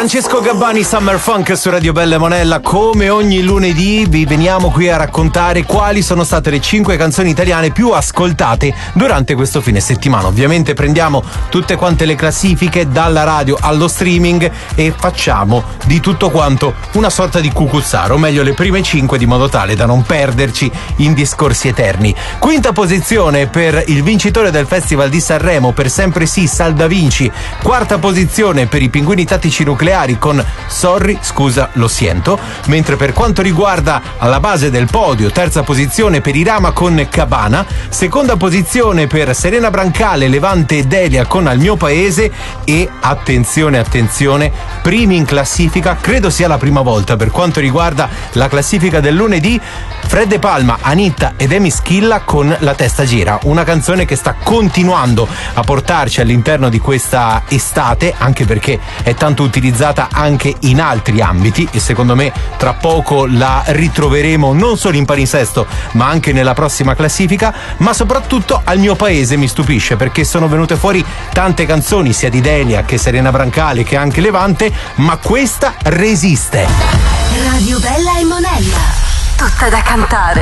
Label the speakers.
Speaker 1: Francesco Gabbani, Summer Funk su Radio Bella e Monella. Come ogni lunedì vi veniamo qui a raccontare quali sono state le 5 canzoni italiane più ascoltate durante questo fine settimana. Ovviamente prendiamo tutte quante le classifiche dalla radio allo streaming e facciamo di tutto quanto una sorta di cucuzzaro, o meglio le prime 5, di modo tale da non perderci in discorsi eterni. Quinta posizione per il vincitore del Festival di Sanremo, Per sempre sì, Sal Da Vinci. Quarta posizione per i Pinguini Tattici Nucleari con Sorry, scusa, lo siento. Mentre per quanto riguarda alla base del podio, terza posizione per Irama con Cabana, seconda posizione per Serena Brancale, Levante e Delia con Al mio paese e attenzione, primi in classifica, credo sia la prima volta per quanto riguarda la classifica del lunedì, Fred De Palma, Anitta ed Emi Schilla con La testa gira, una canzone che sta continuando a portarci all'interno di questa estate, anche perché è tanto utilizzata anche in altri ambiti e secondo me tra poco la ritroveremo non solo in palinsesto ma anche nella prossima classifica. Ma soprattutto Al mio paese mi stupisce perché sono venute fuori tante canzoni sia di Delia che Serena Brancale che anche Levante, ma questa resiste.
Speaker 2: Radio Bella e Monella, tutta da cantare.